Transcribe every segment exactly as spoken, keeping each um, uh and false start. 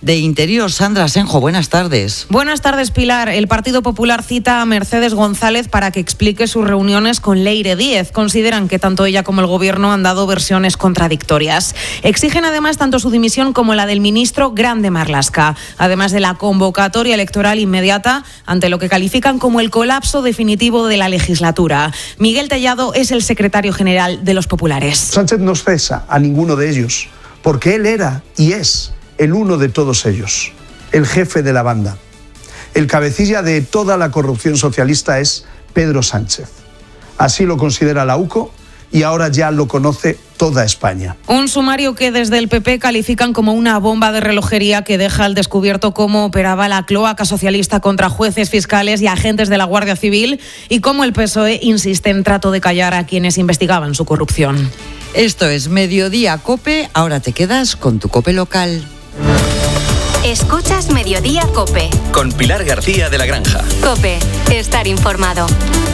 de Interior. Sandra Senjo, buenas tardes. Buenas tardes, Pilar. El Partido Popular cita a Mercedes González para que explique sus reuniones con Leire Díez. Consideran que tanto ella como el Gobierno han dado versiones contradictorias. Exigen además tanto su dimisión como la del ministro Grande Marlaska, además de la convocatoria electoral inmediata ante lo que califican como el colapso definitivo de la legislatura. Miguel Tellado es el secretario general de los populares. Sánchez no cesa a ninguno de ellos, porque él era y es el uno de todos ellos, el jefe de la banda. El cabecilla de toda la corrupción socialista es Pedro Sánchez. Así lo considera la U C O y ahora ya lo conoce toda España. Un sumario que desde el P P califican como una bomba de relojería que deja al descubierto cómo operaba la cloaca socialista contra jueces, fiscales y agentes de la Guardia Civil y cómo el P S O E insiste en trato de callar a quienes investigaban su corrupción. Esto es Mediodía COPE, ahora te quedas con tu COPE local. Escuchas Mediodía COPE. Con Pilar García de la Granja. COPE, estar informado.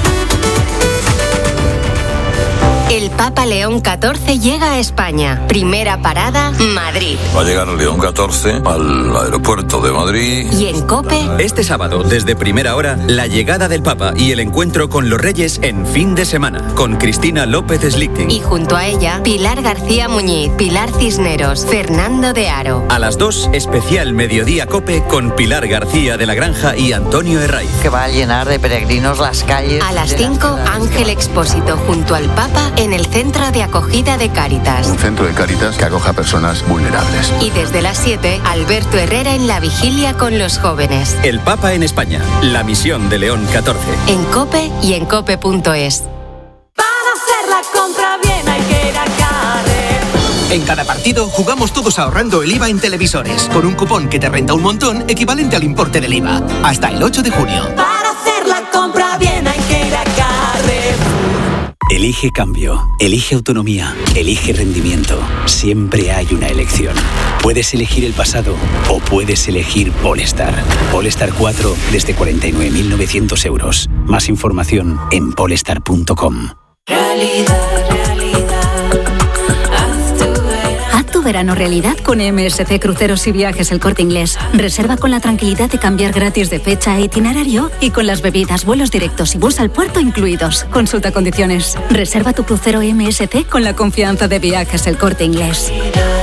El Papa León catorce llega a España. Primera parada, Madrid. Va a llegar León catorce al aeropuerto de Madrid. Y en COPE... Este sábado, desde primera hora, la llegada del Papa y el encuentro con los Reyes en fin de semana, con Cristina López Slichting. Y junto a ella, Pilar García Muñiz, Pilar Cisneros, Fernando de Aro. A las dos, especial Mediodía COPE con Pilar García de la Granja y Antonio Herraiz. Que va a llenar de peregrinos las calles. A las cinco, Ángel Expósito junto al Papa en el Centro de Acogida de Cáritas. Un centro de Cáritas que acoja a personas vulnerables. Y desde las siete, Alberto Herrera en la vigilia con los jóvenes. El Papa en España, la misión de León catorce. En COPE y en cope punto es. Para hacer la compra bien hay que ir a Carrefour. En cada partido jugamos todos ahorrando el I V A en televisores, con un cupón que te renta un montón equivalente al importe del I V A. Hasta el ocho de junio. Para hacer la compra bien hay que ir a Carrefour. Elige cambio, elige autonomía, elige rendimiento. Siempre hay una elección. Puedes elegir el pasado o puedes elegir Polestar. Polestar cuatro desde cuarenta y nueve mil novecientos euros. Más información en polestar punto com. Realidad, realidad. Haz tu verano. Haz tu verano realidad con M S C Cruceros y Viajes El Corte Inglés. Reserva con la tranquilidad de cambiar gratis de fecha e itinerario y con las bebidas, vuelos directos y bus al puerto incluidos. Consulta condiciones. Reserva tu crucero M S C con la confianza de Viajes El Corte Inglés.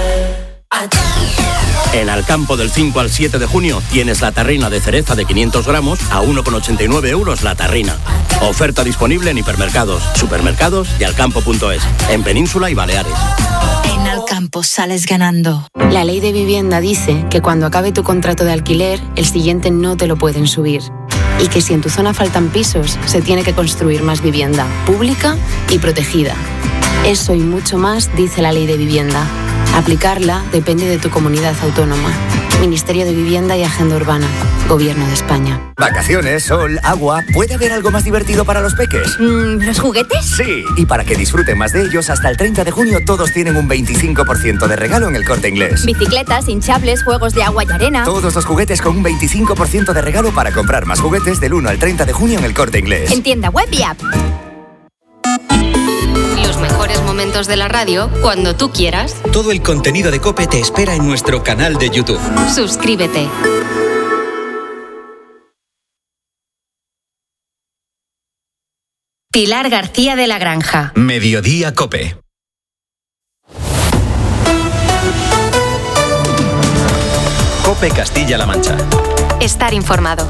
En Alcampo del cinco al siete de junio tienes la tarrina de cereza de quinientos gramos a uno con ochenta y nueve euros la tarrina. Oferta disponible en hipermercados, supermercados y alcampo punto es, en Península y Baleares. En Alcampo sales ganando. La ley de vivienda dice que cuando acabe tu contrato de alquiler, el siguiente no te lo pueden subir. Y que si en tu zona faltan pisos, se tiene que construir más vivienda, pública y protegida. Eso y mucho más dice la ley de vivienda. Aplicarla depende de tu comunidad autónoma. Ministerio de Vivienda y Agenda Urbana. Gobierno de España. Vacaciones, sol, agua. ¿Puede haber algo más divertido para los peques? Mm, ¿Los juguetes? Sí. Y para que disfruten más de ellos, hasta el treinta de junio todos tienen un veinticinco por ciento de regalo en El Corte Inglés. Bicicletas, hinchables, juegos de agua y arena. Todos los juguetes con un veinticinco por ciento de regalo para comprar más juguetes del uno al treinta de junio en El Corte Inglés. En tienda web y app. Los mejores momentos de la radio cuando tú quieras. Todo el contenido de COPE te espera en nuestro canal de YouTube. Suscríbete. Pilar García de la Granja. Mediodía COPE. COPE Castilla-La Mancha. Estar informado.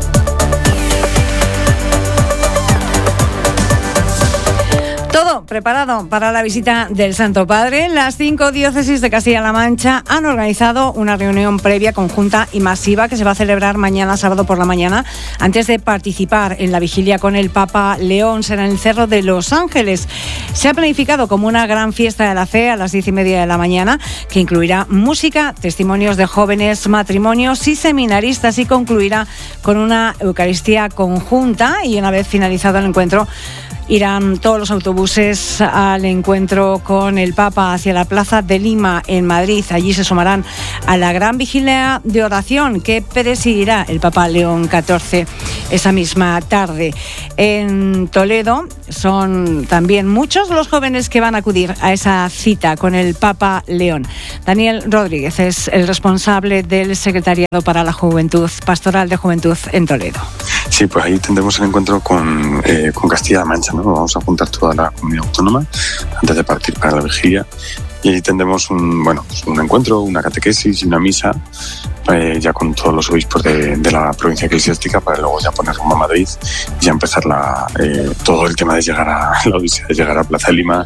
Todo preparado para la visita del Santo Padre. Las cinco diócesis de Castilla-La Mancha han organizado una reunión previa, conjunta y masiva que se va a celebrar mañana, sábado por la mañana, antes de participar en la vigilia con el Papa León. Será en el Cerro de los Ángeles. Se ha planificado como una gran fiesta de la fe a las diez y media de la mañana, que incluirá música, testimonios de jóvenes, matrimonios y seminaristas, y concluirá con una Eucaristía conjunta. Y una vez finalizado el encuentro, irán todos los autobuses al encuentro con el Papa hacia la Plaza de Lima en Madrid. Allí se sumarán a la gran vigilia de oración que presidirá el Papa León catorce. esa misma tarde. En Toledo son también muchos los jóvenes que van a acudir a esa cita con el Papa León. Daniel Rodríguez es el responsable del Secretariado para la Juventud, Pastoral de Juventud en Toledo. Sí, pues ahí tendremos el encuentro con, eh, con Castilla-La Mancha, ¿no? Vamos a juntar toda la comunidad autónoma antes de partir para la vigilia. Y ahí tendremos un, bueno, pues un encuentro, una catequesis y una misa, eh, ya con todos los obispos de, de la provincia eclesiástica, para luego ya poner rumbo a Madrid y ya empezar la, eh, todo el tema de llegar a la Odisea, de llegar a Plaza de Lima,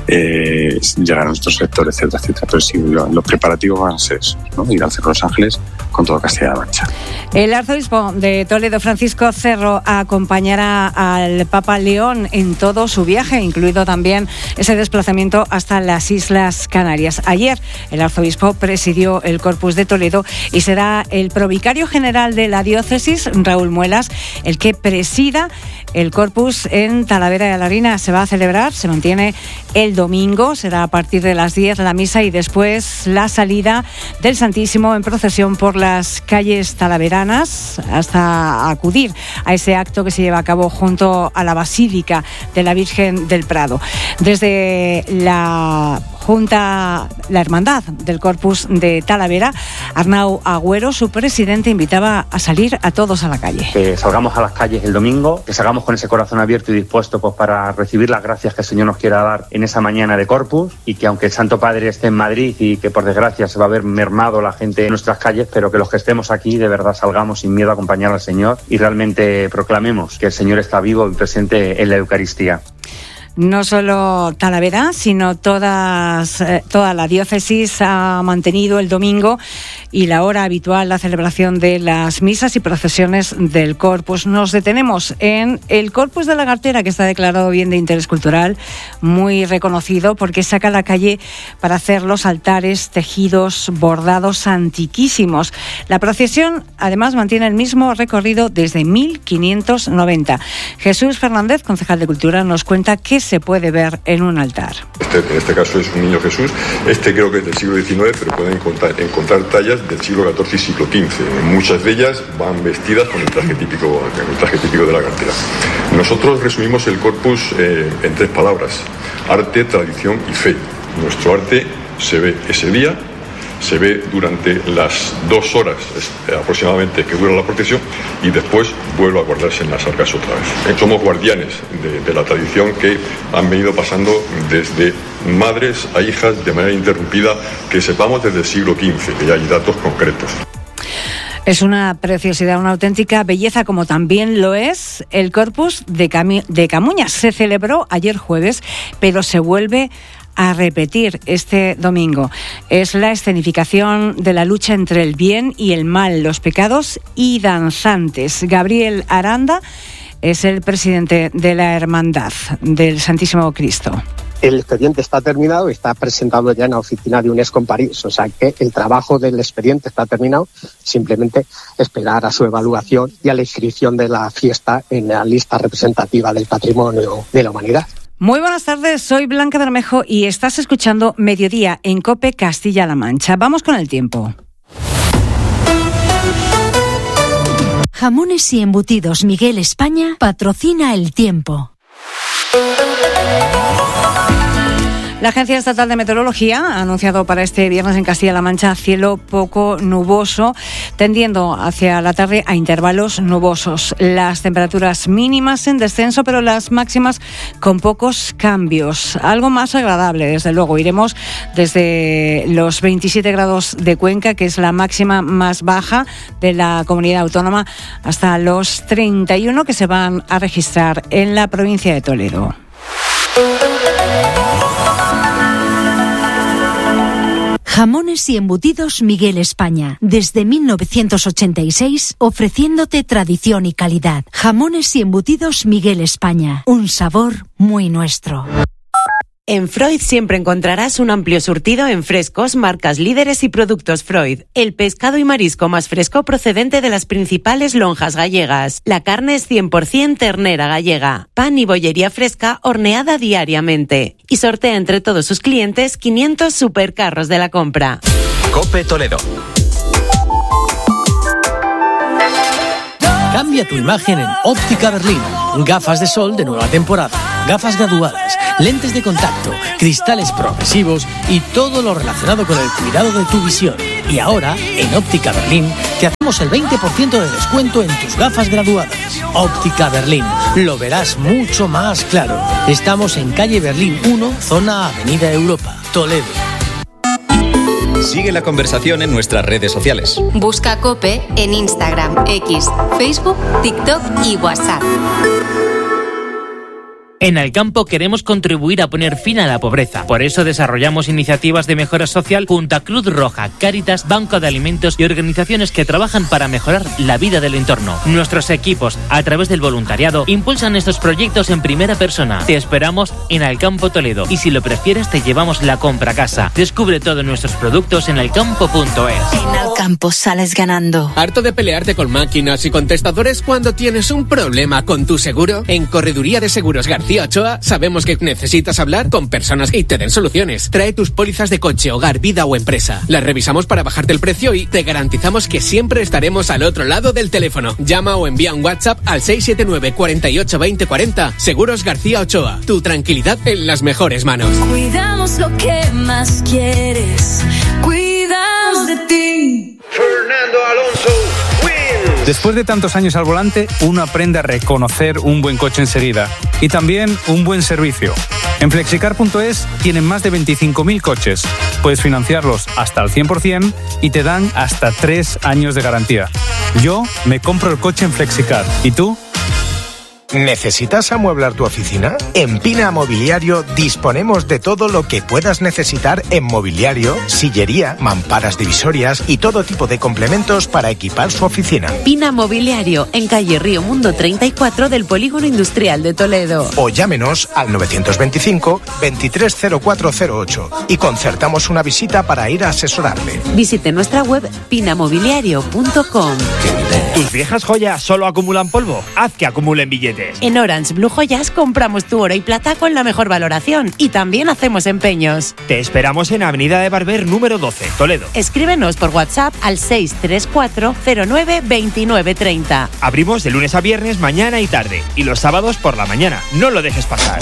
eh, llegar a nuestros sectores, etcétera, etcétera. Pero sí, lo, los preparativos van a ser eso, ¿no? Ir al Cerro de los Ángeles con toda Castilla-La Mancha. El arzobispo de Toledo, Francisco Cerro, acompañará al Papa León en todo su viaje, incluido también ese desplazamiento hasta las Islas Canarias. Ayer el arzobispo presidió el Corpus de Toledo y será el provicario general de la diócesis, Raúl Muelas, el que presida el Corpus en Talavera de la Reina. Se va a celebrar, se mantiene el domingo, será a partir de las diez la misa y después la salida del Santísimo en procesión por las calles talaveranas hasta acudir a ese acto que se lleva a cabo junto a la Basílica de la Virgen del Prado. Desde la Junta, la Hermandad del Corpus de Talavera, Arnau Agüero, su presidente, invitaba a salir a todos a la calle. Que salgamos a las calles el domingo, que salgamos con ese corazón abierto y dispuesto pues, para recibir las gracias que el Señor nos quiera dar en esa mañana de Corpus, y que aunque el Santo Padre esté en Madrid y que por desgracia se va a ver mermado la gente en nuestras calles, pero que los que estemos aquí de verdad salgamos sin miedo a acompañar al Señor y realmente proclamemos que el Señor está vivo y presente en la Eucaristía. No solo Talavera, sino todas, eh, toda la diócesis ha mantenido el domingo y la hora habitual la celebración de las misas y procesiones del Corpus. Nos detenemos en el Corpus de la Gartera, que está declarado bien de interés cultural, muy reconocido porque saca a la calle para hacer los altares, tejidos, bordados antiquísimos. La procesión además mantiene el mismo recorrido desde mil quinientos noventa. Jesús Fernández, concejal de Cultura, nos cuenta qué se puede ver en un altar. Este, en este caso es un niño Jesús, este creo que es del siglo diecinueve, pero pueden encontrar, encontrar tallas del siglo catorce y siglo quince. Muchas de ellas van vestidas con el traje típico, el traje típico de la Gartera. Nosotros resumimos el corpus eh, en tres palabras: arte, tradición y fe. Nuestro arte se ve ese día, se ve durante las dos horas aproximadamente que dura la procesión y después vuelve a guardarse en las arcas otra vez. Somos guardianes de, de la tradición que han venido pasando desde madres a hijas de manera interrumpida, que sepamos desde el siglo quince, que ya hay datos concretos. Es una preciosidad, una auténtica belleza, como también lo es el Corpus de, Cami- de Camuñas. Se celebró ayer jueves, pero se vuelve a repetir este domingo. Es la escenificación de la lucha entre el bien y el mal, los pecados y danzantes. Gabriel Aranda es el presidente de la Hermandad del Santísimo Cristo. El expediente está terminado y está presentado ya en la oficina de UNESCO en París. O sea que el trabajo del expediente está terminado, simplemente esperar a su evaluación y a la inscripción de la fiesta en la lista representativa del patrimonio de la humanidad. Muy buenas tardes, soy Blanca Bermejo y estás escuchando Mediodía en COPE Castilla-La Mancha. Vamos con el tiempo. Jamones y embutidos Miguel España patrocina el tiempo. La Agencia Estatal de Meteorología ha anunciado para este viernes en Castilla-La Mancha cielo poco nuboso, tendiendo hacia la tarde a intervalos nubosos. Las temperaturas mínimas en descenso, pero las máximas con pocos cambios. Algo más agradable, desde luego. Iremos desde los veintisiete grados de Cuenca, que es la máxima más baja de la comunidad autónoma, hasta los treinta y uno que se van a registrar en la provincia de Toledo. Jamones y embutidos Miguel España. Desde mil novecientos ochenta y seis, ofreciéndote tradición y calidad. Jamones y embutidos Miguel España. Un sabor muy nuestro. En Freud siempre encontrarás un amplio surtido en frescos, marcas líderes y productos Freud. El pescado y marisco más fresco procedente de las principales lonjas gallegas. La carne es cien por ciento ternera gallega. Pan y bollería fresca horneada diariamente. Y sortea entre todos sus clientes quinientos supercarros de la compra. COPE Toledo. Cambia Cambia tu imagen en Óptica Berlín. Gafas de sol de nueva temporada, gafas graduadas, lentes de contacto, cristales progresivos y todo lo relacionado con el cuidado de tu visión. Y ahora, en Óptica Berlín, te hacemos el veinte por ciento de descuento en tus gafas graduadas. Óptica Berlín, lo verás mucho más claro. Estamos en calle Berlín uno, zona Avenida Europa, Toledo. Sigue la conversación en nuestras redes sociales. Busca COPE en Instagram, X, Facebook, TikTok y WhatsApp. En Alcampo queremos contribuir a poner fin a la pobreza. Por eso desarrollamos iniciativas de mejora social junto a Cruz Roja, Cáritas, Banco de Alimentos y organizaciones que trabajan para mejorar la vida del entorno. Nuestros equipos, a través del voluntariado, impulsan estos proyectos en primera persona. Te esperamos en Alcampo Toledo y si lo prefieres te llevamos la compra a casa. Descubre todos nuestros productos en alcampo punto es. En Alcampo sales ganando. ¿Harto de pelearte con máquinas y contestadores cuando tienes un problema con tu seguro? En Correduría de Seguros García Ochoa sabemos que necesitas hablar con personas que te den soluciones. Trae tus pólizas de coche, hogar, vida o empresa. Las revisamos para bajarte el precio y te garantizamos que siempre estaremos al otro lado del teléfono. Llama o envía un WhatsApp al seis siete nueve, cuatro ocho, dos cero cuatro cero. Seguros García Ochoa. Tu tranquilidad en las mejores manos. Cuidamos lo que más quieres. Cuidamos de ti. Fernando Alonso. Después de tantos años al volante, uno aprende a reconocer un buen coche enseguida y también un buen servicio. En flexicar punto es tienen más de veinticinco mil coches. Puedes financiarlos hasta el cien por ciento y te dan hasta tres años de garantía. Yo me compro el coche en Flexicar. ¿Y tú? ¿Necesitas amueblar tu oficina? En Pina Mobiliario disponemos de todo lo que puedas necesitar en mobiliario, sillería, mamparas divisorias y todo tipo de complementos para equipar su oficina. Pina Mobiliario, en calle Río Mundo treinta y cuatro del Polígono Industrial de Toledo. O llámenos al novecientos veinticinco, veintitrés cero cuatro cero ocho y concertamos una visita para ir a asesorarle. Visite nuestra web pina mobiliario punto com. ¿Tus viejas joyas solo acumulan polvo? Haz que acumulen billetes. En Orange Blue Joyas compramos tu oro y plata con la mejor valoración y también hacemos empeños. Te esperamos en Avenida de Barber número doce, Toledo. Escríbenos por WhatsApp al seis tres cuatro cero nueve veintinueve treinta. Abrimos de lunes a viernes mañana y tarde y los sábados por la mañana. No lo dejes pasar.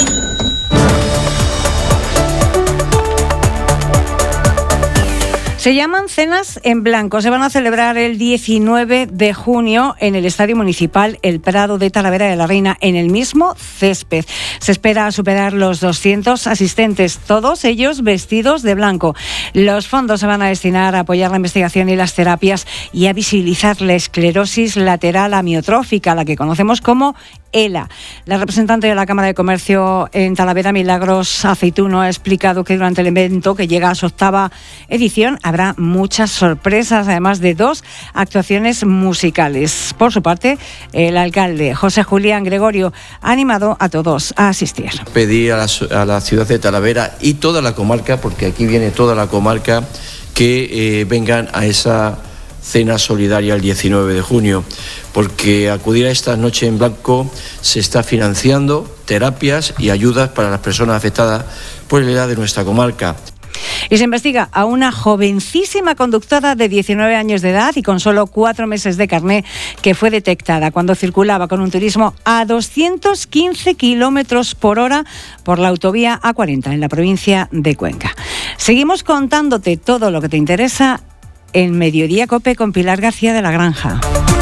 Se llaman Cenas en Blanco. Se van a celebrar el diecinueve de junio en el Estadio Municipal El Prado de Talavera de la Reina, en el mismo césped. Se espera superar los doscientos asistentes, todos ellos vestidos de blanco. Los fondos se van a destinar a apoyar la investigación y las terapias y a visibilizar la esclerosis lateral amiotrófica, la que conocemos como ELA. La representante de la Cámara de Comercio en Talavera, Milagros Aceituno, ha explicado que durante el evento, que llega a su octava edición, habrá muchas sorpresas, además de dos actuaciones musicales. Por su parte, el alcalde José Julián Gregorio ha animado a todos a asistir. Pedí a la, a la ciudad de Talavera y toda la comarca, porque aquí viene toda la comarca, que eh, vengan a esa cena solidaria el diecinueve de junio, porque acudir a esta noche en blanco se está financiando terapias y ayudas para las personas afectadas por la edad de nuestra comarca. Y se investiga a una jovencísima conductora de diecinueve años de edad y con solo cuatro meses de carné, que fue detectada cuando circulaba con un turismo a doscientos quince kilómetros por hora por la autovía A cuarenta en la provincia de Cuenca. Seguimos contándote todo lo que te interesa en Mediodía COPE con Pilar García de la Granja.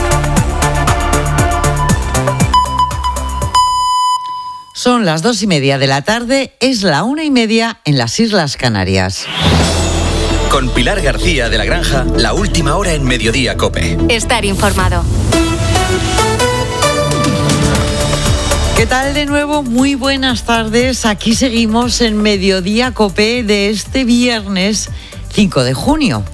Son las dos y media de la tarde, es la una y media en las Islas Canarias. Con Pilar García de la Granja, la última hora en Mediodía COPE. Estar informado. ¿Qué tal de nuevo? Muy buenas tardes. Aquí seguimos en Mediodía COPE de este viernes cinco de junio.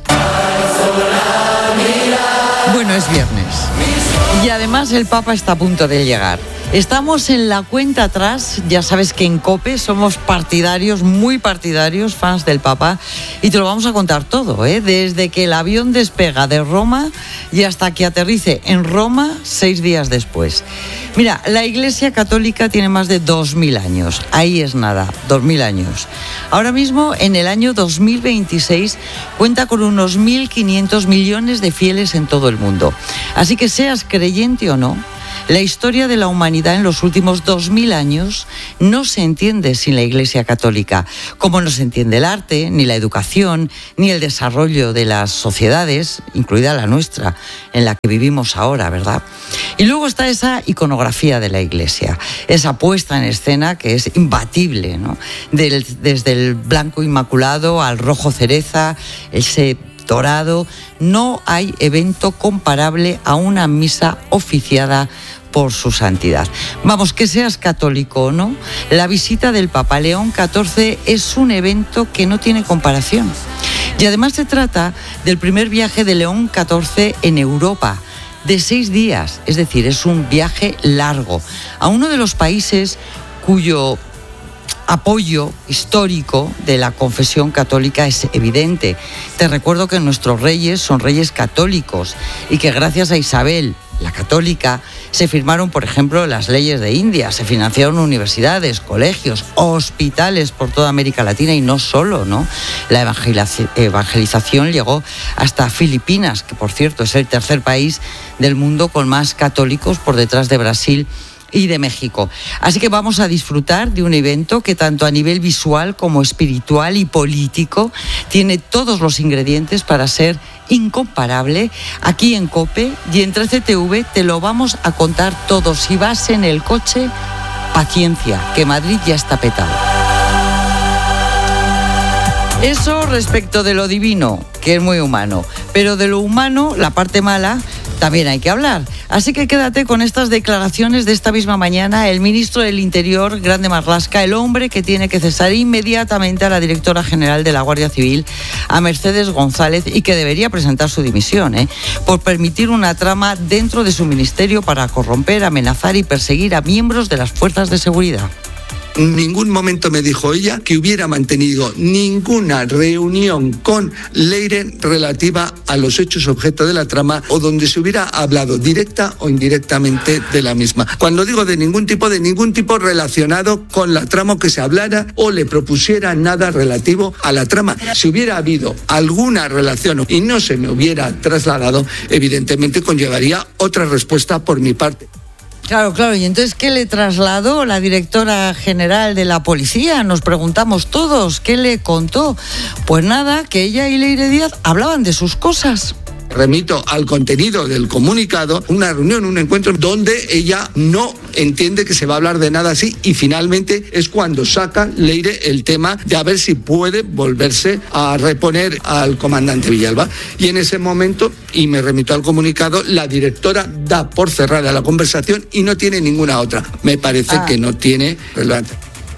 Bueno, es viernes. Y además el Papa está a punto de llegar. Estamos en la cuenta atrás, ya sabes que en COPE somos partidarios, muy partidarios, fans del Papa, y te lo vamos a contar todo, ¿eh? Desde que el avión despega de Roma y hasta que aterrice en Roma seis días después. Mira, la Iglesia Católica tiene más de dos mil años, ahí es nada, dos mil años. Ahora mismo, en el año dos mil veintiséis, cuenta con unos mil quinientos millones de fieles en todo el mundo. Así que seas creyente o no, La historia de la humanidad en los últimos dos mil años no se entiende sin la Iglesia Católica, como no se entiende el arte, ni la educación, ni el desarrollo de las sociedades, incluida la nuestra, en la que vivimos ahora, ¿verdad? Y luego está esa iconografía de la Iglesia, esa puesta en escena que es imbatible, ¿no? Del, desde el blanco inmaculado al rojo cereza, ese dorado, no hay evento comparable a una misa oficiada por su santidad. Vamos, que seas católico o no, la visita del Papa León catorce es un evento que no tiene comparación. Y además se trata del primer viaje de León catorce en Europa, de seis días, es decir, es un viaje largo, a uno de los países cuyo apoyo histórico de la confesión católica es evidente. Te recuerdo que nuestros reyes son reyes católicos y que gracias a Isabel, la católica, se firmaron, por ejemplo, las leyes de India, se financiaron universidades, colegios, hospitales por toda América Latina y no solo, ¿no? La evangelización llegó hasta Filipinas, que por cierto es el tercer país del mundo con más católicos por detrás de Brasil y de México. Así que vamos a disfrutar de un evento que tanto a nivel visual como espiritual y político tiene todos los ingredientes para ser incomparable. Aquí en COPE y en trece T V te lo vamos a contar todo. Si vas en el coche, paciencia, que Madrid ya está petado. Eso respecto de lo divino, que es muy humano, pero de lo humano, la parte mala, también hay que hablar. Así que quédate con estas declaraciones de esta misma mañana. El ministro del Interior, Grande Marlaska, el hombre que tiene que cesar inmediatamente a la directora general de la Guardia Civil, a Mercedes González, y que debería presentar su dimisión, ¿eh? por permitir una trama dentro de su ministerio para corromper, amenazar y perseguir a miembros de las fuerzas de seguridad. En ningún momento me dijo ella que hubiera mantenido ninguna reunión con Leire relativa a los hechos objeto de la trama o donde se hubiera hablado directa o indirectamente de la misma. Cuando digo de ningún tipo, de ningún tipo relacionado con la trama, que se hablara o le propusiera nada relativo a la trama. Si hubiera habido alguna relación y no se me hubiera trasladado, evidentemente conllevaría otra respuesta por mi parte. Claro, claro, y entonces, ¿qué le trasladó la directora general de la policía? Nos preguntamos todos, ¿qué le contó? Pues nada, que ella y Leire Díaz hablaban de sus cosas. Remito al contenido del comunicado, una reunión, un encuentro donde ella no entiende que se va a hablar de nada así, y finalmente es cuando saca Leire el tema de a ver si puede volverse a reponer al comandante Villalba. Y en ese momento, y me remito al comunicado, la directora da por cerrada la conversación y no tiene ninguna otra. Me parece ah. que no tiene relevancia.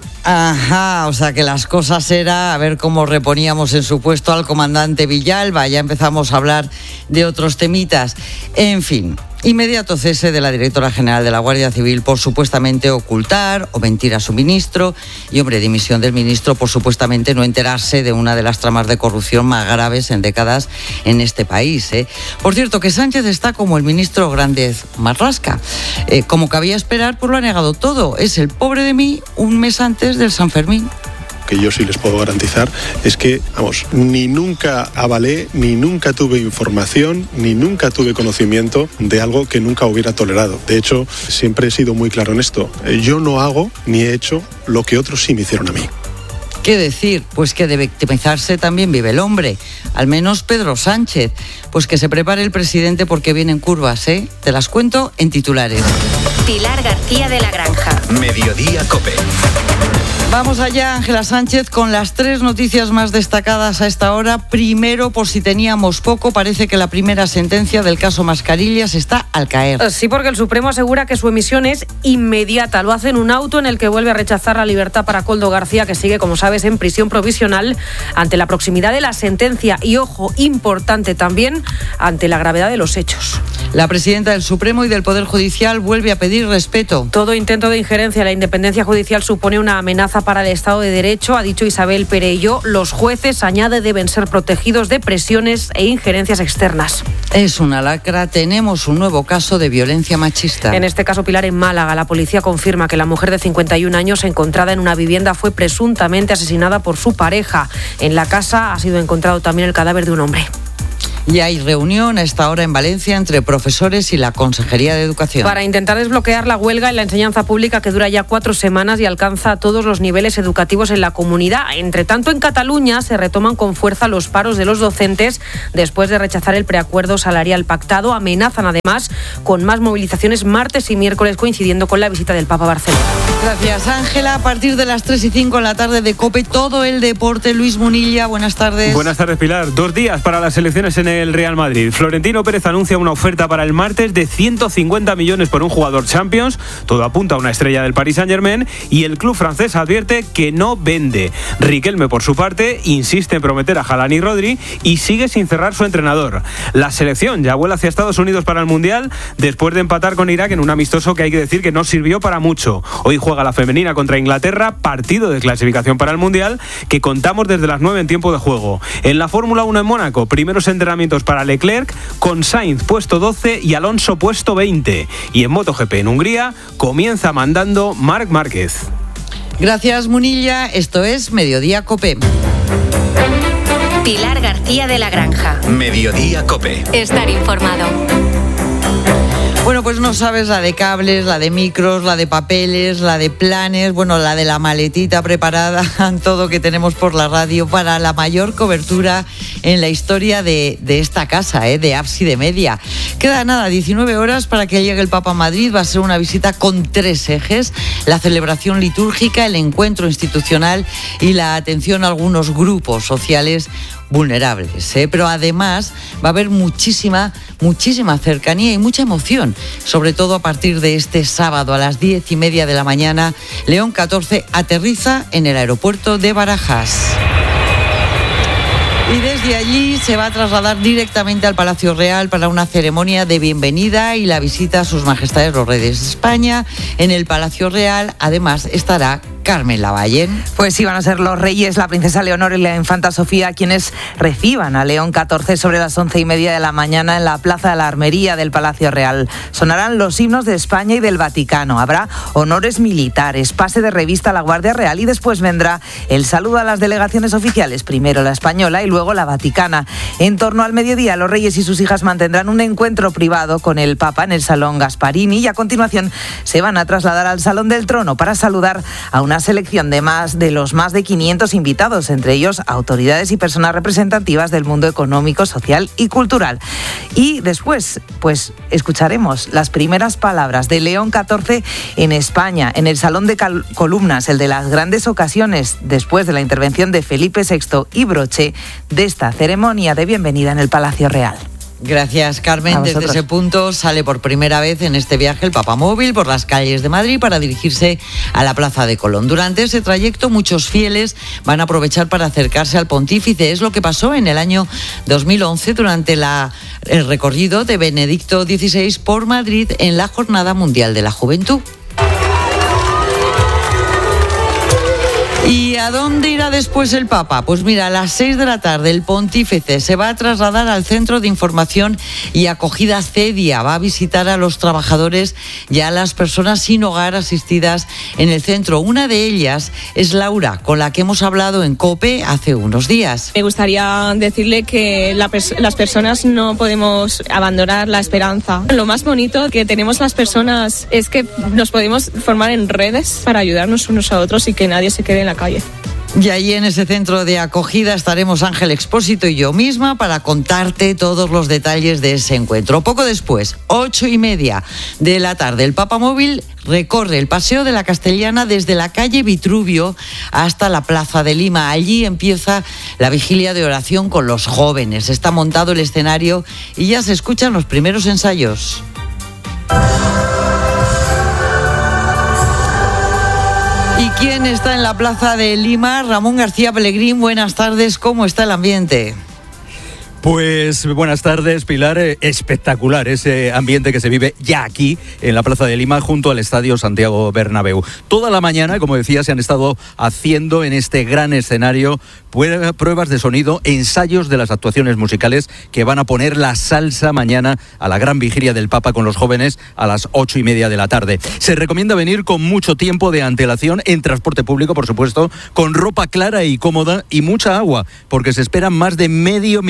Ajá, o sea que las cosas era a ver cómo reponíamos en su puesto al comandante Villalba. Ya empezamos a hablar de otros temitas. En fin, inmediato cese de la directora general de la Guardia Civil por supuestamente ocultar o mentir a su ministro, y hombre, dimisión del ministro por supuestamente no enterarse de una de las tramas de corrupción más graves en décadas en este país, ¿eh? Por cierto, que Sánchez está como el ministro Grande Marlaska. Eh, como cabía esperar, pues lo ha negado todo. Es el pobre de mí un mes antes del San Fermín. Que yo sí les puedo garantizar es que, vamos, ni nunca avalé, ni nunca tuve información, ni nunca tuve conocimiento de algo que nunca hubiera tolerado. De hecho, siempre he sido muy claro en esto. Yo no hago ni he hecho lo que otros sí me hicieron a mí. ¿Qué decir? Pues que de victimizarse también vive el hombre, al menos Pedro Sánchez. Pues que se prepare el presidente porque vienen curvas, ¿eh? Te las cuento en titulares. Pilar García de la Granja. Mediodía COPE. Vamos allá, Ángela Sánchez, con las tres noticias más destacadas a esta hora. Primero, por si teníamos poco, parece que la primera sentencia del caso Mascarillas está al caer. Sí, porque el Supremo asegura que su emisión es inmediata. Lo hace en un auto en el que vuelve a rechazar la libertad para Koldo García, que sigue, como sabes, en prisión provisional ante la proximidad de la sentencia y, ojo, importante también, ante la gravedad de los hechos. La presidenta del Supremo y del Poder Judicial vuelve a pedir respeto. Todo intento de injerencia en la independencia judicial supone una amenaza para el Estado de Derecho, ha dicho Isabel Perelló. Los jueces, añade, deben ser protegidos de presiones e injerencias externas. Es una lacra. Tenemos un nuevo caso de violencia machista. En este caso, Pilar, en Málaga, la policía confirma que la mujer de cincuenta y un años encontrada en una vivienda fue presuntamente asesinada por su pareja. En la casa ha sido encontrado también el cadáver de un hombre. Y hay reunión a esta hora en Valencia entre profesores y la Consejería de Educación. Para intentar desbloquear la huelga en la enseñanza pública que dura ya cuatro semanas y alcanza todos los niveles educativos en la comunidad. Entre tanto, en Cataluña se retoman con fuerza los paros de los docentes después de rechazar el preacuerdo salarial pactado. Amenazan además con más movilizaciones martes y miércoles, coincidiendo con la visita del Papa a Barcelona. Gracias, Ángela. A partir de las tres y cinco en la tarde de COPE, todo el deporte. Luis Munilla, buenas tardes. Buenas tardes, Pilar. Dos días para las elecciones en el Real Madrid. Florentino Pérez anuncia una oferta para el martes de ciento cincuenta millones por un jugador Champions. Todo apunta a una estrella del Paris Saint-Germain y el club francés advierte que no vende. Riquelme, por su parte, insiste en prometer a Haaland y Rodri y sigue sin cerrar su entrenador. La selección ya vuela hacia Estados Unidos para el Mundial después de empatar con Irak en un amistoso que hay que decir que no sirvió para mucho. Hoy juega la femenina contra Inglaterra, partido de clasificación para el Mundial que contamos desde las nueve en tiempo de juego. En la Fórmula uno en Mónaco, primeros entrenamientos para Leclerc, con Sainz puesto doce y Alonso puesto veinte. Y en MotoGP en Hungría comienza mandando Marc Márquez. Gracias, Munilla. Esto es Mediodía COPE. Pilar García de la Granja. Mediodía COPE. Estar informado. Bueno, pues no sabes la de cables, la de micros, la de papeles, la de planes, bueno, la de la maletita preparada, todo que tenemos por la radio para la mayor cobertura en la historia de, de esta casa, ¿eh? de Ábside Media. Queda nada, diecinueve horas para que llegue el Papa a Madrid. Va a ser una visita con tres ejes: la celebración litúrgica, el encuentro institucional y la atención a algunos grupos sociales vulnerables, ¿eh? Pero además va a haber muchísima, muchísima cercanía y mucha emoción, sobre todo a partir de este sábado a las diez y media de la mañana. León catorce aterriza en el aeropuerto de Barajas. Y desde allí se va a trasladar directamente al Palacio Real para una ceremonia de bienvenida y la visita a sus majestades los reyes de España. En el Palacio Real, además, estará Carmen Lavallén. Pues sí, van a ser los reyes, la princesa Leonor y la infanta Sofía quienes reciban a León catorce sobre las once y media de la mañana en la Plaza de la Armería del Palacio Real. Sonarán los himnos de España y del Vaticano. Habrá honores militares, pase de revista a la Guardia Real y después vendrá el saludo a las delegaciones oficiales, primero la española y luego la vaticana. En torno al mediodía, los reyes y sus hijas mantendrán un encuentro privado con el Papa en el Salón Gasparini y a continuación se van a trasladar al Salón del Trono para saludar a una selección de más de los más de quinientos invitados, entre ellos autoridades y personas representativas del mundo económico, social y cultural. Y después, pues escucharemos las primeras palabras de León catorce en España, en el Salón de Cal- Columnas, el de las grandes ocasiones, después de la intervención de Felipe sexto y broche de esta ceremonia de bienvenida en el Palacio Real. Gracias, Carmen. Desde ese punto sale por primera vez en este viaje el Papamóvil por las calles de Madrid para dirigirse a la Plaza de Colón. Durante ese trayecto, muchos fieles van a aprovechar para acercarse al pontífice. Es lo que pasó en el año dos mil once durante la, el recorrido de Benedicto dieciséis por Madrid en la Jornada Mundial de la Juventud. ¿Y a dónde irá después el Papa? Pues mira, a las seis de la tarde el pontífice se va a trasladar al Centro de Información y Acogida CEDIA. Va a visitar a los trabajadores y a las personas sin hogar asistidas en el centro. Una de ellas es Laura, con la que hemos hablado en COPE hace unos días. Me gustaría decirle que la pers- las personas no podemos abandonar la esperanza. Lo más bonito que tenemos las personas es que nos podemos formar en redes para ayudarnos unos a otros y que nadie se quede en la calle. Y allí en ese centro de acogida estaremos Ángel Expósito y yo misma para contarte todos los detalles de ese encuentro. Poco después, ocho y media de la tarde, el Papamóvil recorre el Paseo de la Castellana desde la calle Vitruvio hasta la Plaza de Lima. Allí empieza la vigilia de oración con los jóvenes. Está montado el escenario y ya se escuchan los primeros ensayos. ¿Y quién está en la Plaza de Lima? Ramón García Pellegrín, buenas tardes, ¿cómo está el ambiente? Pues buenas tardes, Pilar. Espectacular ese ambiente que se vive ya aquí en la Plaza de Lima junto al Estadio Santiago Bernabéu. Toda la mañana, como decía, se han estado haciendo en este gran escenario pruebas de sonido, ensayos de las actuaciones musicales que van a poner la salsa mañana a la gran vigilia del Papa con los jóvenes a las ocho y media de la tarde. Se recomienda venir con mucho tiempo de antelación en transporte público, por supuesto, con ropa clara y cómoda y mucha agua, porque se esperan más de medio millón de jóvenes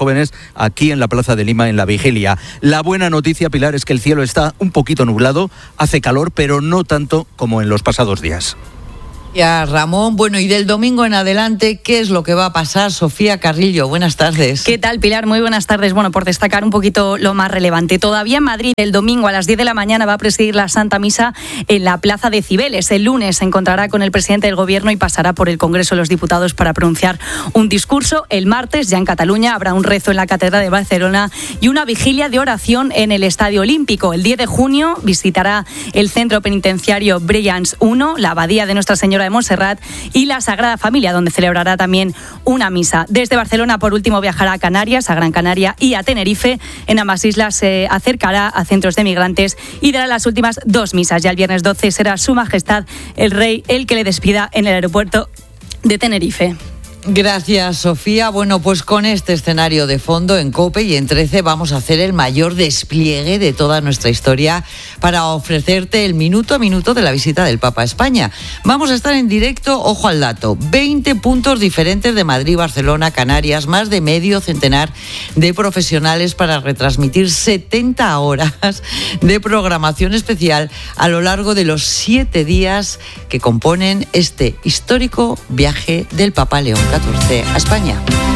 jóvenes aquí en la Plaza de Lima en la vigilia. La buena noticia, Pilar, es que el cielo está un poquito nublado, hace calor, pero no tanto como en los pasados días. Ya, Ramón, bueno, y del domingo en adelante, ¿qué es lo que va a pasar? Sofía Carrillo, buenas tardes. ¿Qué tal, Pilar? Muy buenas tardes. Bueno, por destacar un poquito lo más relevante. Todavía en Madrid, el domingo a las diez de la mañana va a presidir la Santa Misa en la Plaza de Cibeles. El lunes se encontrará con el presidente del Gobierno y pasará por el Congreso de los Diputados para pronunciar un discurso. El martes, ya en Cataluña, habrá un rezo en la Catedral de Barcelona y una vigilia de oración en el Estadio Olímpico. El diez de junio visitará el Centro Penitenciario Brillanz uno, la Abadía de Nuestra Señora de Montserrat y la Sagrada Familia, donde celebrará también una misa. Desde Barcelona, por último, viajará a Canarias, a Gran Canaria y a Tenerife. En ambas islas se acercará a centros de migrantes y dará las últimas dos misas. Ya el viernes doce será Su Majestad el Rey el que le despida en el aeropuerto de Tenerife. Gracias, Sofía. Bueno, pues con este escenario de fondo en COPE y en trece vamos a hacer el mayor despliegue de toda nuestra historia para ofrecerte el minuto a minuto de la visita del Papa a España. Vamos a estar en directo, ojo al dato, veinte puntos diferentes de Madrid, Barcelona, Canarias, más de medio centenar de profesionales para retransmitir setenta horas de programación especial a lo largo de los siete días que componen este histórico viaje del Papa León catorce a España.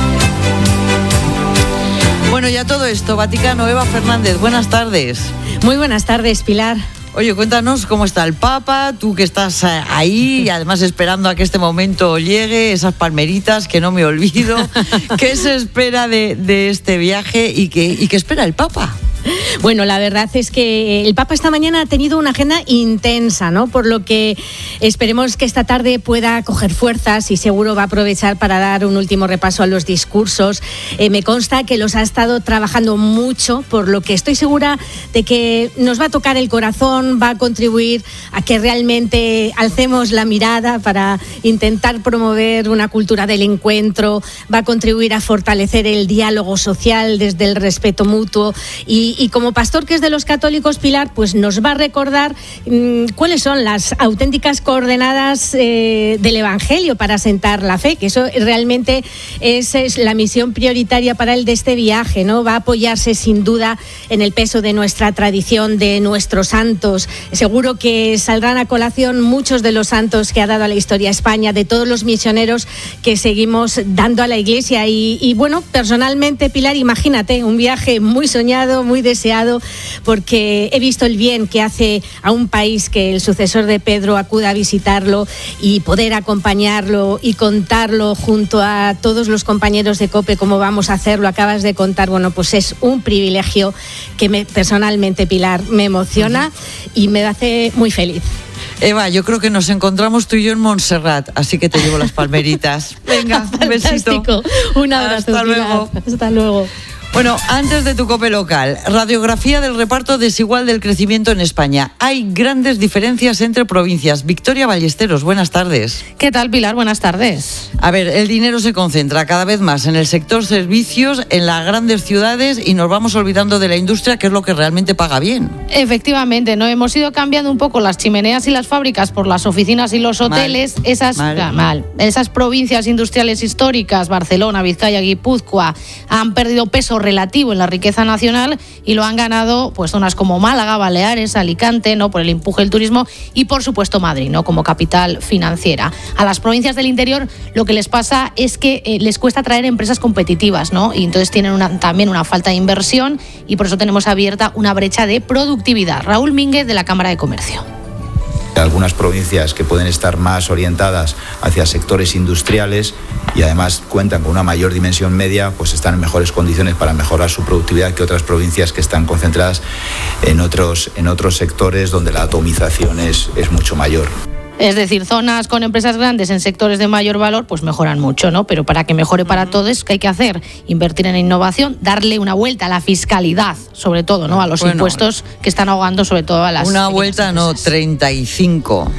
Bueno, ya todo esto, Vaticano, Eva Fernández, buenas tardes. Muy buenas tardes, Pilar. Oye, cuéntanos cómo está el Papa, tú que estás ahí y además esperando a que este momento llegue, esas palmeritas que no me olvido. ¿Qué se espera de, de este viaje y qué, y qué espera el Papa? Bueno, la verdad es que el Papa esta mañana ha tenido una agenda intensa, ¿no? Por lo que esperemos que esta tarde pueda coger fuerzas y seguro va a aprovechar para dar un último repaso a los discursos. Eh, me consta que los ha estado trabajando mucho, por lo que estoy segura de que nos va a tocar el corazón, va a contribuir a que realmente alcemos la mirada para intentar promover una cultura del encuentro, va a contribuir a fortalecer el diálogo social desde el respeto mutuo y Y, y como pastor que es de los católicos, Pilar, pues nos va a recordar mmm, cuáles son las auténticas coordenadas eh, del Evangelio para asentar la fe, que eso realmente es, es la misión prioritaria para él de este viaje, ¿no? Va a apoyarse sin duda en el peso de nuestra tradición, de nuestros santos. Seguro que saldrán a colación muchos de los santos que ha dado a la historia España, de todos los misioneros que seguimos dando a la Iglesia. Y, y bueno, personalmente, Pilar, imagínate, un viaje muy soñado, muy deseado, porque he visto el bien que hace a un país que el sucesor de Pedro acuda a visitarlo y poder acompañarlo y contarlo junto a todos los compañeros de COPE cómo vamos a hacerlo. Acabas de contar, bueno, pues es un privilegio que me, personalmente, Pilar, me emociona y me hace muy feliz. Eva, yo creo que nos encontramos tú y yo en Montserrat, así que te llevo las palmeritas. Venga, un besito. Un abrazo. Hasta luego. Hasta luego. Bueno, antes de tu COPE local, radiografía del reparto desigual del crecimiento en España. Hay grandes diferencias entre provincias. Victoria Ballesteros, buenas tardes. ¿Qué tal, Pilar? Buenas tardes. A ver, el dinero se concentra cada vez más en el sector servicios, en las grandes ciudades y nos vamos olvidando de la industria, que es lo que realmente paga bien. Efectivamente, ¿no? Hemos ido cambiando un poco las chimeneas y las fábricas por las oficinas y los hoteles. Mal. Esas, mal. Mal. Esas provincias industriales históricas, Barcelona, Vizcaya, Guipúzcoa, han perdido peso relativo en la riqueza nacional y lo han ganado pues zonas como Málaga, Baleares, Alicante, ¿no? Por el empuje del turismo y por supuesto Madrid, ¿no? Como capital financiera. A las provincias del interior lo que les pasa es que eh, les cuesta atraer empresas competitivas, ¿no? Y entonces tienen una, también una falta de inversión y por eso tenemos abierta una brecha de productividad. Raúl Mínguez, de la Cámara de Comercio. Algunas provincias que pueden estar más orientadas hacia sectores industriales y además cuentan con una mayor dimensión media, pues están en mejores condiciones para mejorar su productividad que otras provincias que están concentradas en otros, en otros sectores donde la atomización es, es mucho mayor. Es decir, zonas con empresas grandes en sectores de mayor valor, pues mejoran mucho, ¿no? Pero para que mejore para todos, ¿qué hay que hacer? Invertir en innovación, darle una vuelta a la fiscalidad, sobre todo, ¿no? A los bueno, impuestos que están ahogando sobre todo a las... Una vuelta, no, treinta y cinco.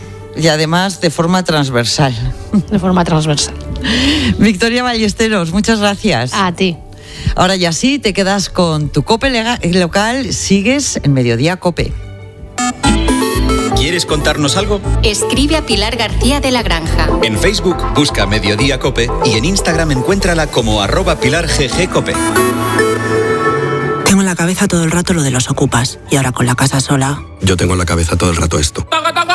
Y además de forma transversal. De forma transversal. Victoria Ballesteros, muchas gracias. A ti. Ahora ya sí, te quedas con tu COPE local, sigues en Mediodía COPE. ¿Quieres contarnos algo? Escribe a Pilar García de la Granja. En Facebook busca Mediodía Cope y en Instagram encuéntrala como arroba Pilar G G Cope. Tengo en la cabeza todo el rato lo de los ocupas y ahora con la casa sola. Yo tengo en la cabeza todo el rato esto.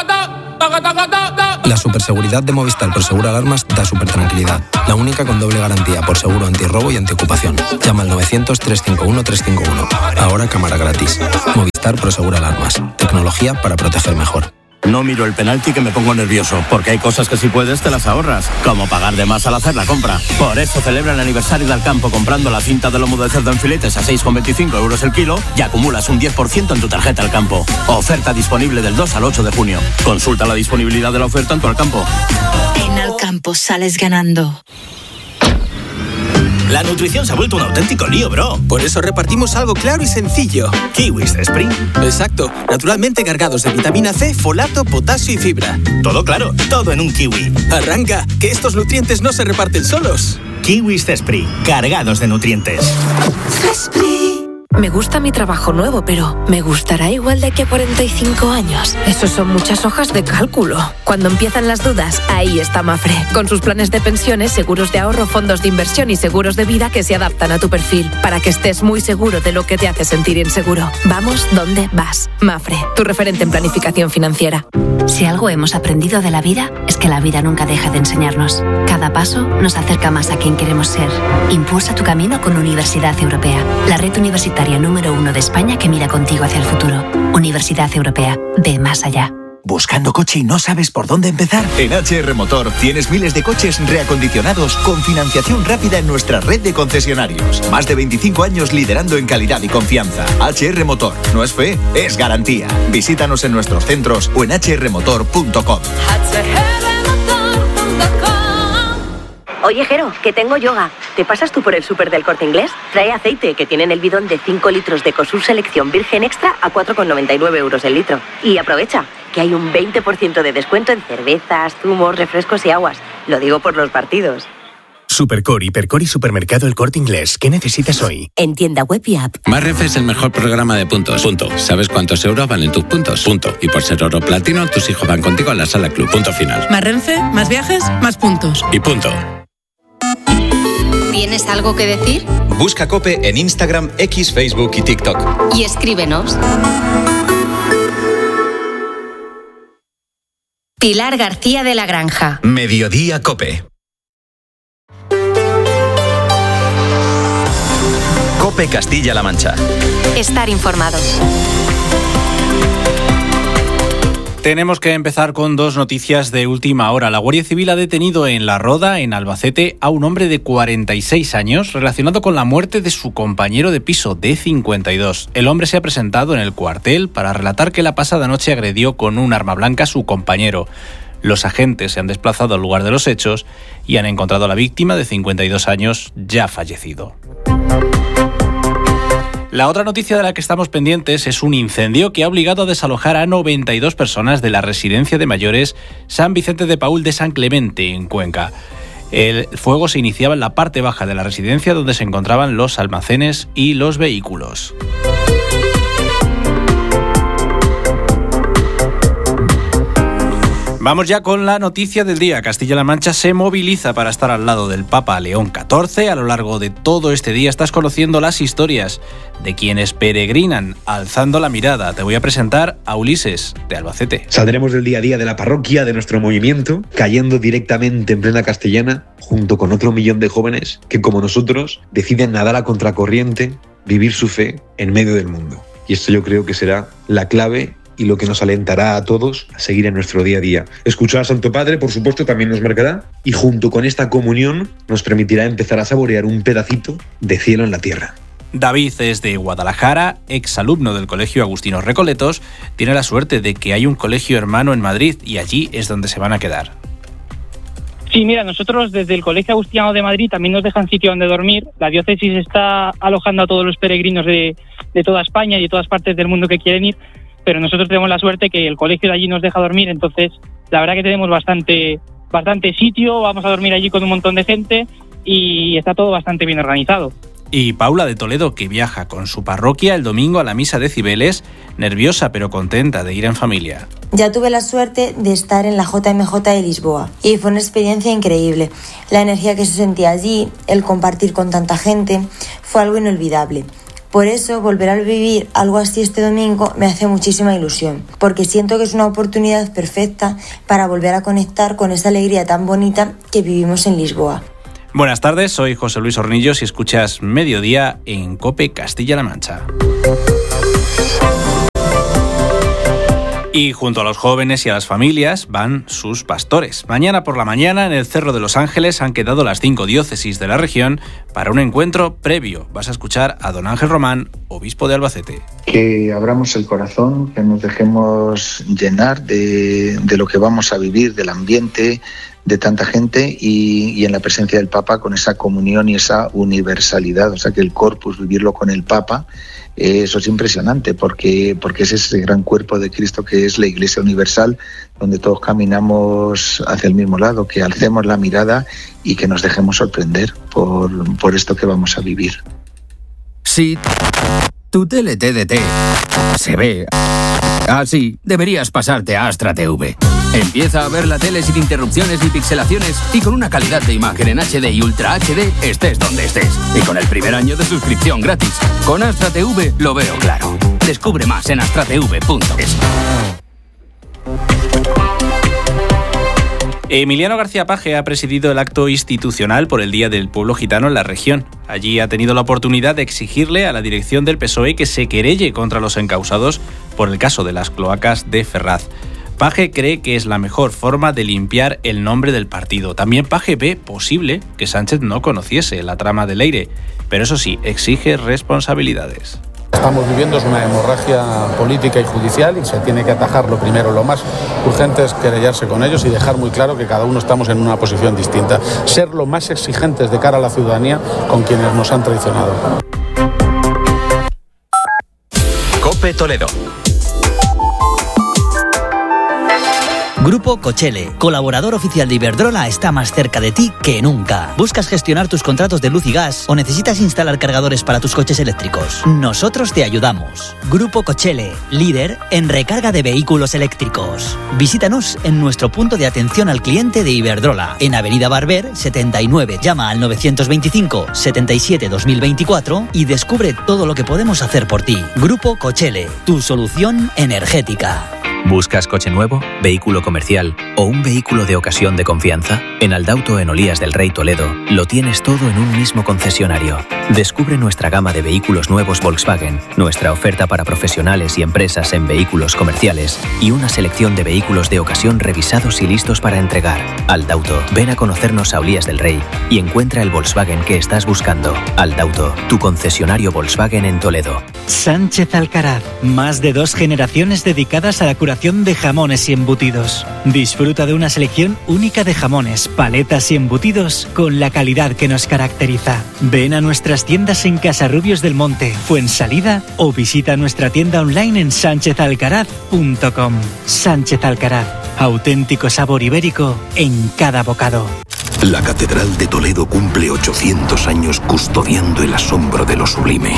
La superseguridad de Movistar por Seguro Alarmas da súper tranquilidad. La única con doble garantía por seguro antirrobo y antiocupación. Llama al novecientos, trescientos cincuenta y uno, trescientos cincuenta y uno. Ahora cámara gratis. Movistar por Seguro Alarmas. Tecnología para proteger mejor. No miro el penalti que me pongo nervioso, porque hay cosas que si puedes te las ahorras, como pagar de más al hacer la compra. Por eso celebra el aniversario del campo comprando la cinta de lomo de cerdo en filetes a seis con veinticinco euros el kilo y acumulas un diez por ciento en tu tarjeta al campo. Oferta disponible del dos al ocho de junio. Consulta la disponibilidad de la oferta en tu Alcampo. En Alcampo sales ganando. La nutrición se ha vuelto un auténtico lío, bro. Por eso repartimos algo claro y sencillo. Kiwis Spring. Exacto. Naturalmente cargados de vitamina C, folato, potasio y fibra. Todo claro, todo en un kiwi. Arranca, que estos nutrientes no se reparten solos. Kiwis Esprit, cargados de nutrientes. Me gusta mi trabajo nuevo, pero ¿me gustará igual de aquí a cuarenta y cinco años? Eso son muchas hojas de cálculo. Cuando empiezan las dudas, ahí está Mafre, con sus planes de pensiones, seguros de ahorro, fondos de inversión y seguros de vida que se adaptan a tu perfil, para que estés muy seguro de lo que te hace sentir inseguro. Vamos donde vas. Mafre, tu referente en planificación financiera. Si algo hemos aprendido de la vida, es que la vida nunca deja de enseñarnos. Cada paso nos acerca más a quien queremos ser. Impulsa tu camino con Universidad Europea, la red universitaria número uno de España que mira contigo hacia el futuro. Universidad Europea, ve más allá. ¿Buscando coche y no sabes por dónde empezar? En H R Motor tienes miles de coches reacondicionados con financiación rápida en nuestra red de concesionarios. Más de veinticinco años liderando en calidad y confianza. H R Motor, no es fe, es garantía. Visítanos en nuestros centros o en h r motor punto com. Oye, Jero, que tengo yoga. ¿Te pasas tú por el súper del Corte Inglés? Trae aceite, que tienen el bidón de cinco litros de Ecosur Selección Virgen Extra a cuatro con noventa y nueve euros el litro. Y aprovecha, que hay un veinte por ciento de descuento en cervezas, zumos, refrescos y aguas. Lo digo por los partidos. Supercor, Hipercor y Supermercado El Corte Inglés. ¿Qué necesitas hoy? En tienda web y app. Más Renfe es el mejor programa de puntos. Punto. ¿Sabes cuántos euros valen tus puntos? Punto. Y por ser oro platino, tus hijos van contigo a la sala club. Punto final. Más Renfe, más viajes, más puntos. Y punto. ¿Tienes algo que decir? Busca COPE en Instagram, X, Facebook y TikTok. Y escríbenos. Pilar García de la Granja. Mediodía COPE. COPE Castilla-La Mancha. Estar informado. Tenemos que empezar con dos noticias de última hora. La Guardia Civil ha detenido en La Roda, en Albacete, a un hombre de cuarenta y seis años relacionado con la muerte de su compañero de piso de cincuenta y dos. El hombre se ha presentado en el cuartel para relatar que la pasada noche agredió con un arma blanca a su compañero. Los agentes se han desplazado al lugar de los hechos y han encontrado a la víctima de cincuenta y dos años ya fallecido. La otra noticia de la que estamos pendientes es un incendio que ha obligado a desalojar a noventa y dos personas de la residencia de mayores San Vicente de Paúl de San Clemente, en Cuenca. El fuego se iniciaba en la parte baja de la residencia donde se encontraban los almacenes y los vehículos. Vamos ya con la noticia del día. Castilla-La Mancha se moviliza para estar al lado del Papa León catorce. A lo largo de todo este día estás conociendo las historias de quienes peregrinan alzando la mirada. Te voy a presentar a Ulises, de Albacete. Saldremos del día a día de la parroquia, de nuestro movimiento, cayendo directamente en plena Castellana, junto con otro millón de jóvenes que, como nosotros, deciden nadar a contracorriente, vivir su fe en medio del mundo. Y esto yo creo que será la clave y lo que nos alentará a todos a seguir en nuestro día a día. Escuchar al Santo Padre, por supuesto, también nos marcará, y junto con esta comunión nos permitirá empezar a saborear un pedacito de cielo en la tierra. David es de Guadalajara, exalumno del Colegio Agustinos Recoletos. Tiene la suerte de que hay un colegio hermano en Madrid y allí es donde se van a quedar. Sí, mira, nosotros desde el Colegio Agustiniano de Madrid también nos dejan sitio donde dormir. La diócesis está alojando a todos los peregrinos de, de toda España y de todas partes del mundo que quieren ir, pero nosotros tenemos la suerte que el colegio de allí nos deja dormir, entonces la verdad que tenemos bastante, bastante sitio, vamos a dormir allí con un montón de gente y está todo bastante bien organizado. Y Paula de Toledo, que viaja con su parroquia el domingo a la misa de Cibeles, nerviosa pero contenta de ir en familia. Ya tuve la suerte de estar en la J M J de Lisboa y fue una experiencia increíble. La energía que se sentía allí, el compartir con tanta gente, fue algo inolvidable. Por eso, volver a vivir algo así este domingo me hace muchísima ilusión, porque siento que es una oportunidad perfecta para volver a conectar con esa alegría tan bonita que vivimos en Lisboa. Buenas tardes, soy José Luis Hornillos y escuchas Mediodía en COPE Castilla-La Mancha. Y junto a los jóvenes y a las familias van sus pastores. Mañana por la mañana en el Cerro de los Ángeles han quedado las cinco diócesis de la región para un encuentro previo. Vas a escuchar a don Ángel Román, obispo de Albacete. Que abramos el corazón, que nos dejemos llenar de, de lo que vamos a vivir, del ambiente, de tanta gente y, y en la presencia del Papa con esa comunión y esa universalidad. O sea, que el Corpus, vivirlo con el Papa, eh, eso es impresionante porque, porque es ese gran cuerpo de Cristo que es la Iglesia Universal, donde todos caminamos hacia el mismo lado, que alcemos la mirada y que nos dejemos sorprender por, por esto que vamos a vivir. Si tu tele T D T se ve así, deberías pasarte a Astra T V. Empieza a ver la tele sin interrupciones ni pixelaciones y con una calidad de imagen en H D y Ultra H D estés donde estés. Y con el primer año de suscripción gratis. Con Astra T V lo veo claro. Descubre más en astra t v punto es. Emiliano García Paje ha presidido el acto institucional por el Día del Pueblo Gitano en la región. Allí ha tenido la oportunidad de exigirle a la dirección del P S O E que se querelle contra los encausados por el caso de las cloacas de Ferraz. Paje cree que es la mejor forma de limpiar el nombre del partido. También Paje ve posible que Sánchez no conociese la trama del Leire, pero eso sí, exige responsabilidades. Estamos viviendo es una hemorragia política y judicial y se tiene que atajar lo primero. Lo más urgente es querellarse con ellos y dejar muy claro que cada uno estamos en una posición distinta. Ser lo más exigentes de cara a la ciudadanía con quienes nos han traicionado. COPE Toledo. Grupo Cochele, colaborador oficial de Iberdrola, está más cerca de ti que nunca. ¿Buscas gestionar tus contratos de luz y gas o necesitas instalar cargadores para tus coches eléctricos? Nosotros te ayudamos. Grupo Cochele, líder en recarga de vehículos eléctricos. Visítanos en nuestro punto de atención al cliente de Iberdrola, en Avenida Barber setenta y nueve. Llama al novecientos veinticinco setenta y siete dos mil veinticuatro y descubre todo lo que podemos hacer por ti. Grupo Cochele, tu solución energética. ¿Buscas coche nuevo, vehículo comercial o un vehículo de ocasión de confianza? En Aldauto en Olías del Rey Toledo lo tienes todo en un mismo concesionario. Descubre nuestra gama de vehículos nuevos Volkswagen, nuestra oferta para profesionales y empresas en vehículos comerciales y una selección de vehículos de ocasión revisados y listos para entregar. Aldauto, ven a conocernos a Olías del Rey y encuentra el Volkswagen que estás buscando. Aldauto, tu concesionario Volkswagen en Toledo. Sánchez Alcaraz, más de dos generaciones dedicadas a la curación de jamones y embutidos. Disfruta de una selección única de jamones, paletas y embutidos con la calidad que nos caracteriza. Ven a nuestras tiendas en Casarrubios del Monte, Fuensalida o visita nuestra tienda online en sánchez alcaraz punto com. Sánchez Alcaraz, auténtico sabor ibérico en cada bocado. La Catedral de Toledo cumple ochocientos años custodiando el asombro de lo sublime.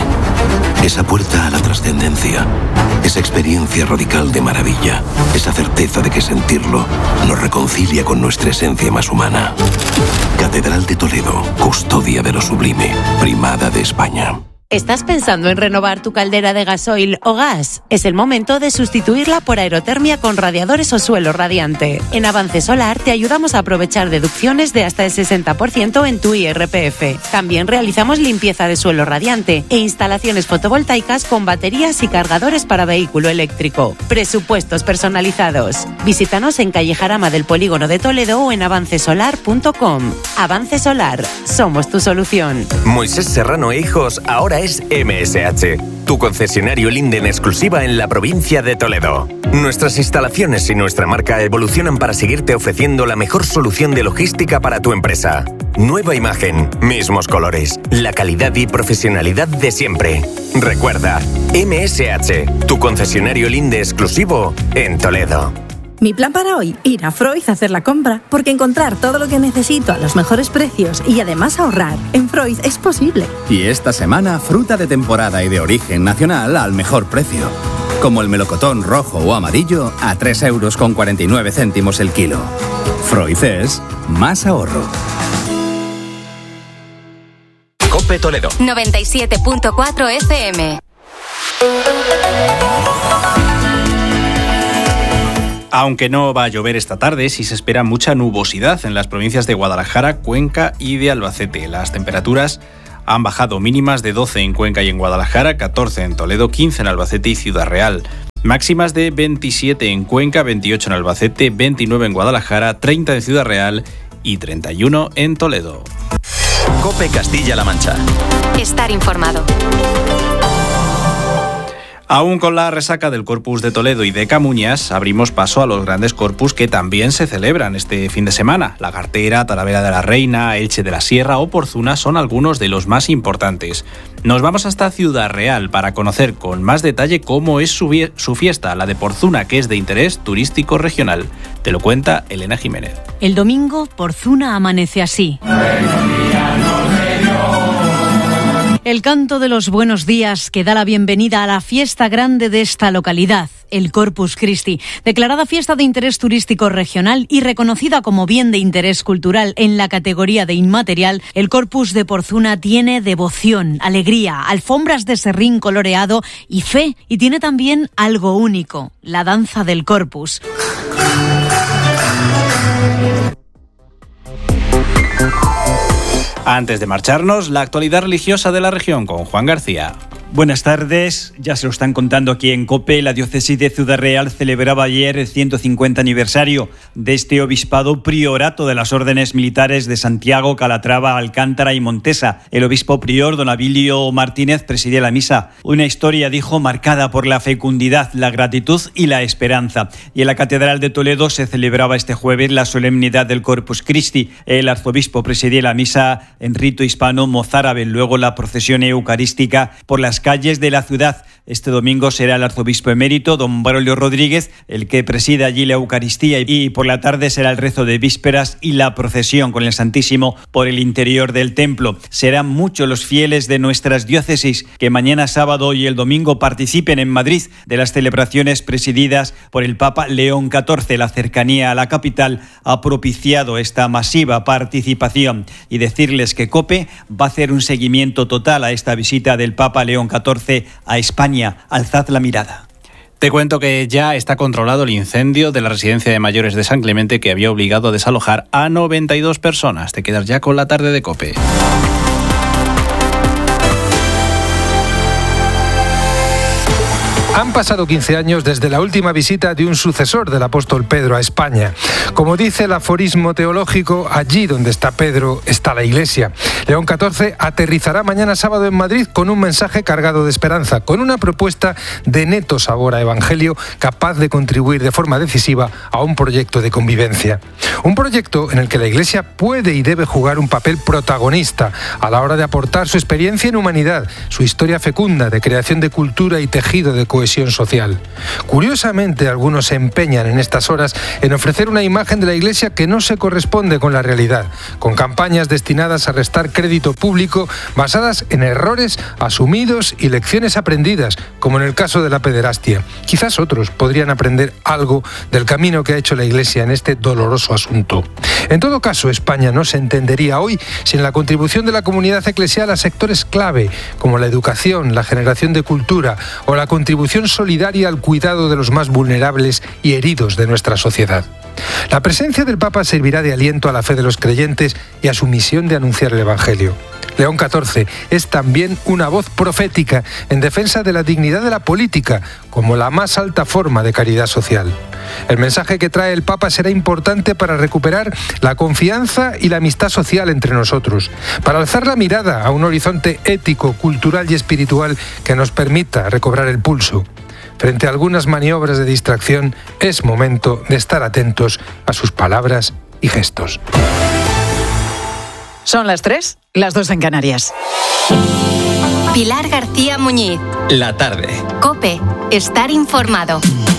Esa puerta a la trascendencia, esa experiencia radical de maravilla, esa certeza de que sentirlo nos reconcilia con nuestra esencia más humana. Catedral de Toledo, custodia de lo sublime, primada de España. ¿Estás pensando en renovar tu caldera de gasoil o gas? Es el momento de sustituirla por aerotermia con radiadores o suelo radiante. En Avance Solar te ayudamos a aprovechar deducciones de hasta el sesenta por ciento en tu I R P F. También realizamos limpieza de suelo radiante e instalaciones fotovoltaicas con baterías y cargadores para vehículo eléctrico. Presupuestos personalizados. Visítanos en calle Jarama del Polígono de Toledo o en avance solar punto com. Avance Solar, somos tu solución. Moisés Serrano e Hijos ahora es M S H, tu concesionario Linde en exclusiva en la provincia de Toledo. Nuestras instalaciones y nuestra marca evolucionan para seguirte ofreciendo la mejor solución de logística para tu empresa. Nueva imagen, mismos colores, la calidad y profesionalidad de siempre. Recuerda, M S H, tu concesionario Linde exclusivo en Toledo. Mi plan para hoy, ir a Freud a hacer la compra, porque encontrar todo lo que necesito a los mejores precios y además ahorrar en Freud es posible. Y esta semana, fruta de temporada y de origen nacional al mejor precio. Como el melocotón rojo o amarillo a tres euros con cuarenta y nueve céntimos el kilo. Freud es más ahorro. COPE Toledo. noventa y siete punto cuatro F M. Aunque no va a llover esta tarde, sí se espera mucha nubosidad en las provincias de Guadalajara, Cuenca y de Albacete. Las temperaturas han bajado mínimas de doce en Cuenca y en Guadalajara, catorce en Toledo, quince en Albacete y Ciudad Real. Máximas de veintisiete en Cuenca, veintiocho en Albacete, veintinueve en Guadalajara, treinta en Ciudad Real y treinta y uno en Toledo. COPE Castilla-La Mancha. Estar informado. Aún con la resaca del Corpus de Toledo y de Camuñas, abrimos paso a los grandes corpus que también se celebran este fin de semana. Lagartera, Talavera de la Reina, Elche de la Sierra o Porzuna son algunos de los más importantes. Nos vamos hasta Ciudad Real para conocer con más detalle cómo es su, su fiesta, la de Porzuna, que es de interés turístico regional. Te lo cuenta Elena Jiménez. El domingo, Porzuna amanece así. El canto de los buenos días que da la bienvenida a la fiesta grande de esta localidad, el Corpus Christi, declarada fiesta de interés turístico regional y reconocida como bien de interés cultural en la categoría de inmaterial. El Corpus de Porzuna tiene devoción, alegría, alfombras de serrín coloreado y fe, y tiene también algo único, la danza del Corpus. Antes de marcharnos, la actualidad religiosa de la región con Juan García. Buenas tardes, ya se lo están contando aquí en COPE. La diócesis de Ciudad Real celebraba ayer el ciento cincuenta aniversario de este obispado priorato de las órdenes militares de Santiago, Calatrava, Alcántara y Montesa. El obispo prior, don Abilio Martínez, presidía la misa. Una historia, dijo, marcada por la fecundidad, la gratitud y la esperanza. Y en la Catedral de Toledo se celebraba este jueves la solemnidad del Corpus Christi. El arzobispo presidía la misa en rito hispano mozárabe, luego la procesión eucarística por las calles de la ciudad. Este domingo será el arzobispo emérito, don Braulio Rodríguez, el que preside allí la Eucaristía, y por la tarde será el rezo de vísperas y la procesión con el Santísimo por el interior del templo. Serán muchos los fieles de nuestras diócesis que mañana sábado y el domingo participen en Madrid de las celebraciones presididas por el Papa León catorce. La cercanía a la capital ha propiciado esta masiva participación, y decirles que COPE va a hacer un seguimiento total a esta visita del Papa León catorce a España. Alzad la mirada. Te cuento que ya está controlado el incendio de la residencia de mayores de San Clemente, que había obligado a desalojar a noventa y dos personas. Te quedas ya con la tarde de COPE. Han pasado quince años desde la última visita de un sucesor del apóstol Pedro a España. Como dice el aforismo teológico, allí donde está Pedro está la Iglesia. León catorce aterrizará mañana sábado en Madrid con un mensaje cargado de esperanza, con una propuesta de neto sabor a evangelio capaz de contribuir de forma decisiva a un proyecto de convivencia. Un proyecto en el que la Iglesia puede y debe jugar un papel protagonista a la hora de aportar su experiencia en humanidad, su historia fecunda de creación de cultura y tejido de cohesión social. Curiosamente, algunos se empeñan en estas horas en ofrecer una imagen de la Iglesia que no se corresponde con la realidad, con campañas destinadas a restar crédito público basadas en errores asumidos y lecciones aprendidas, como en el caso de la pederastia. Quizás otros podrían aprender algo del camino que ha hecho la Iglesia en este doloroso asunto. En todo caso, España no se entendería hoy sin la contribución de la comunidad eclesial a sectores clave, como la educación, la generación de cultura o la contribución solidaria al cuidado de los más vulnerables y heridos de nuestra sociedad. La presencia del Papa servirá de aliento a la fe de los creyentes y a su misión de anunciar el Evangelio. León catorce es también una voz profética en defensa de la dignidad de la política como la más alta forma de caridad social. El mensaje que trae el Papa será importante para recuperar la confianza y la amistad social entre nosotros, para alzar la mirada a un horizonte ético, cultural y espiritual que nos permita recobrar el pulso. Frente a algunas maniobras de distracción, es momento de estar atentos a sus palabras y gestos. Son las tres, las dos en Canarias. Pilar García Muñiz. La tarde. COPE. Estar informado.